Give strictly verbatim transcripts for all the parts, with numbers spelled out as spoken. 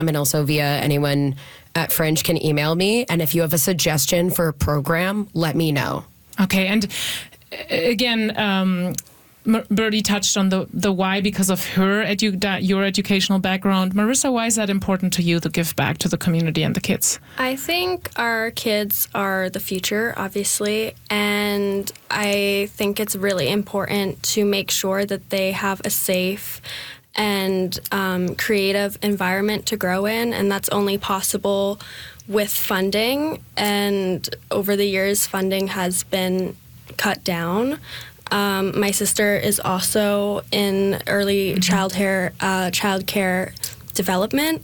and also via anyone at Fringe can email me. And if you have a suggestion for a program, let me know. Okay. And again, um, Birdie touched on the, the why because of her edu- your educational background. Marissa, why is that important to you to give back to the community and the kids? I think our kids are the future, obviously, and I think it's really important to make sure that they have a safe and um, creative environment to grow in, and that's only possible with funding. And over the years, funding has been cut down. Um, my sister is also in early childcare, uh, childcare development,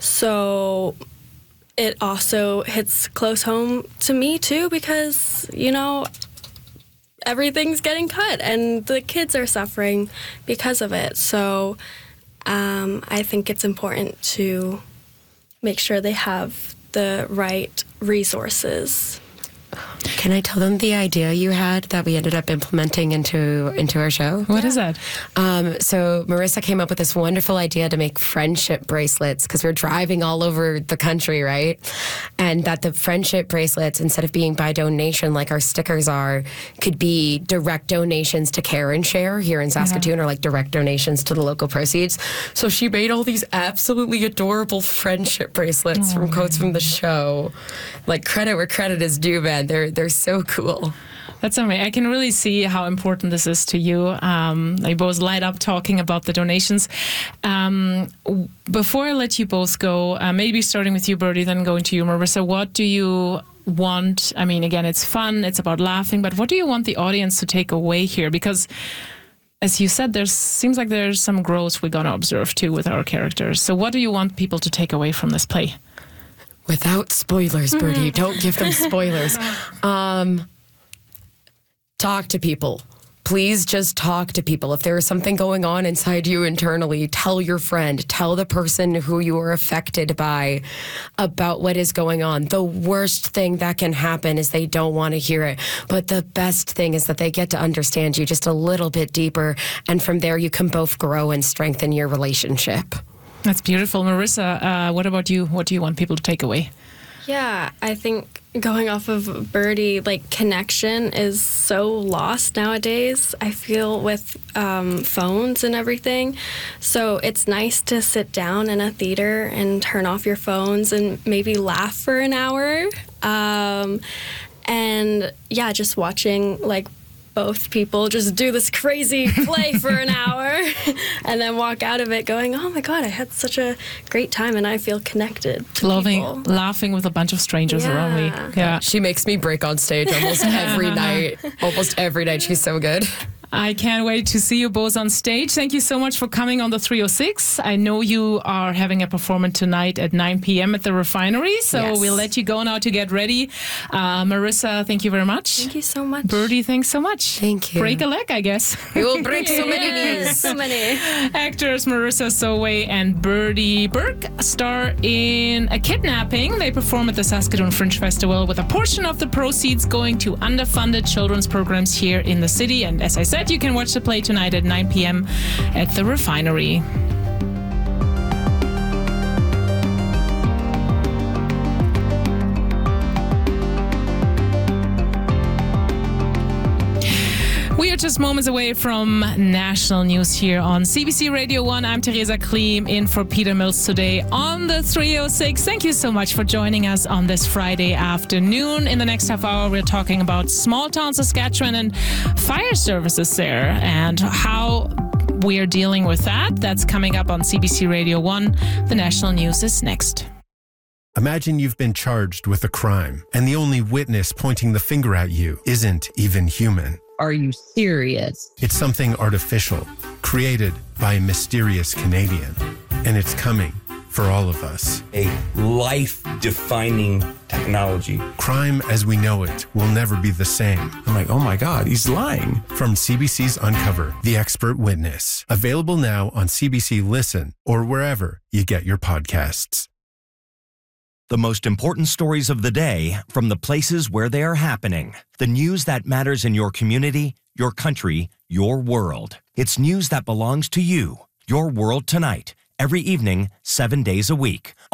so it also hits close home to me too because, you know, everything's getting cut and the kids are suffering because of it. So um, I think it's important to make sure they have the right resources. Can I tell them the idea you had that we ended up implementing into into our show? What yeah. is that? Um, so Marissa came up with this wonderful idea to make friendship bracelets because we're driving all over the country, right? And that the friendship bracelets, instead of being by donation like our stickers are, could be direct donations to Care and Share here in Saskatoon, yeah. or like direct donations to the local proceeds. So she made all these absolutely adorable friendship bracelets oh, from quotes from the show. Like, credit where credit is due, man. They're they're so cool. That's amazing. I can really see how important this is to you. Um, they both light up talking about the donations. Um, before I let you both go, uh, maybe starting with you, Birdie, then going to you, Marissa, what do you want? I mean, again, it's fun, it's about laughing, but what do you want the audience to take away here? Because as you said, there seems like there's some growth we're going to observe too with our characters. So what do you want people to take away from this play? Without spoilers, Birdie. Don't give them spoilers. Um, talk to people. Please just talk to people. If there is something going on inside you internally, tell your friend, tell the person who you are affected by about what is going on. The worst thing that can happen is they don't want to hear it. But the best thing is that they get to understand you just a little bit deeper. And from there, you can both grow and strengthen your relationship. That's beautiful. Marissa, uh, what about you? What do you want people to take away? Yeah, I think going off of Birdie, like, connection is so lost nowadays, I feel, with um, phones and everything. So it's nice to sit down in a theater and turn off your phones and maybe laugh for an hour. Um, and, yeah, just watching, like, both people just do this crazy play for an hour and then walk out of it going, oh my God, I had such a great time and I feel connected to Loving, people. Laughing with a bunch of strangers yeah. around me. Yeah. She makes me break on stage almost every night. Almost every night. She's so good. I can't wait to see you both on stage. Thank you so much for coming on the three oh six. I know you are having a performance tonight at nine p.m. at the Refinery, so yes. we'll let you go now to get ready. Uh, Marissa, thank you very much. Thank you so much. Birdie, thanks so much. Thank you. Break a leg, I guess. We will break so many knees. So many. Actors Marissa Sowe and Birdie Burke star in A Kidnapping. They perform at the Saskatoon Fringe Festival with a portion of the proceeds going to underfunded children's programs here in the city. And as I said, you can watch the play tonight at nine p.m. at the Refinery. We are just moments away from national news here on C B C Radio one. I'm Teresa Klim in for Peter Mills today on the three oh six. Thank you so much for joining us on this Friday afternoon. In the next half hour, we're talking about small town Saskatchewan and fire services there and how we are dealing with that. That's coming up on C B C Radio one. The national news is next. Imagine you've been charged with a crime and the only witness pointing the finger at you isn't even human. Are you serious? It's something artificial, created by a mysterious Canadian. And it's coming for all of us. A life-defining technology. Crime as we know it will never be the same. I'm like, oh my God, he's lying. From C B C's Uncover, The Expert Witness. Available now on C B C Listen or wherever you get your podcasts. The most important stories of the day from the places where they are happening. The news that matters in your community, your country, your world. It's news that belongs to you. Your World Tonight every evening, seven days a week.